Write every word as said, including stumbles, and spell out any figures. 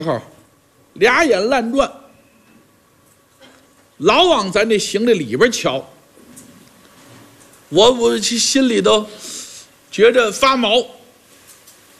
候，俩眼乱转，老往咱这行李里边瞧。我我心里头觉着发毛。